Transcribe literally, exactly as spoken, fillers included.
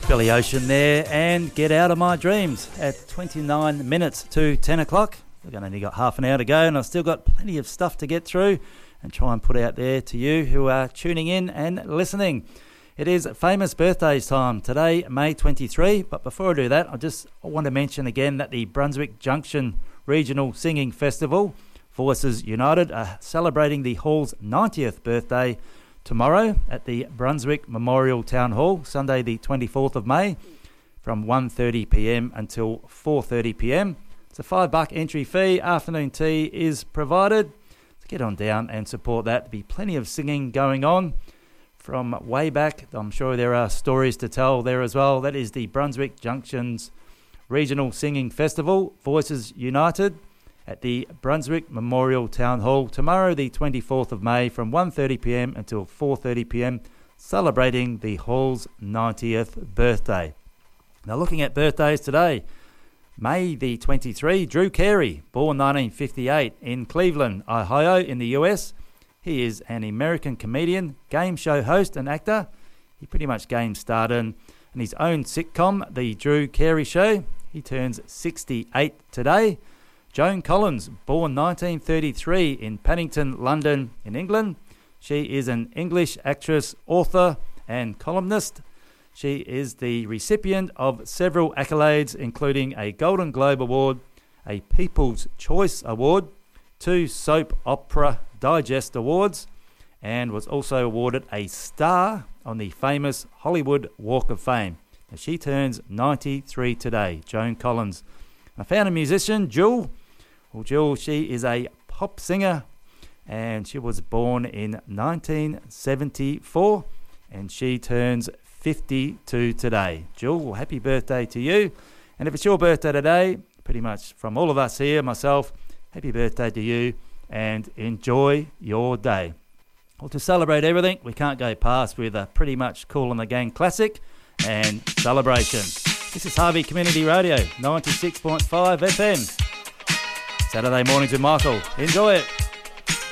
Billy Ocean there, and Get Out of My Dreams at twenty-nine minutes to ten o'clock. We've only got half an hour to go, and I've still got plenty of stuff to get through and try and put out there to you who are tuning in and listening. It is famous birthdays time today, May twenty-third, but before I do that, I just want to mention again that the Brunswick Junction Regional Singing Festival, Voices United, are celebrating the Hall's ninetieth birthday tomorrow at the Brunswick Memorial Town Hall, Sunday the twenty-fourth of May, from one thirty p m until four thirty p m. It's a five buck entry fee. Afternoon tea is provided. So get on down and support that. There'll be plenty of singing going on from way back. I'm sure there are stories to tell there as well. That is the Brunswick Junction's Regional Singing Festival, Voices United, at the Brunswick Memorial Town Hall tomorrow the twenty-fourth of May from one thirty p m until four thirty p m, celebrating the Hall's ninetieth birthday. Now looking at birthdays today, May the twenty-third, Drew Carey, born nineteen fifty-eight in Cleveland, Ohio in the U S. He is an American comedian, game show host and actor. He pretty much game started in his own sitcom, The Drew Carey Show. He turns sixty-eight today. Joan Collins, born nineteen thirty-three in Paddington, London in England. She is an English actress, author and columnist. She is the recipient of several accolades, including a Golden Globe Award, a People's Choice Award, two Soap Opera Digest Awards, and was also awarded a star on the famous Hollywood Walk of Fame. Now, she turns ninety-three today, Joan Collins. I found a musician, Jewel. Well, Jewel, she is a pop singer, and she was born in nineteen seventy-four, and she turns fifty-two today. Jewel, well, happy birthday to you. And if it's your birthday today, pretty much from all of us here, myself, happy birthday to you, and enjoy your day. Well, to celebrate everything, we can't go past with a pretty much Kool and the Gang classic and Celebration. This is Harvey Community Radio, ninety-six point five F M. Saturday mornings with Michael. Enjoy it.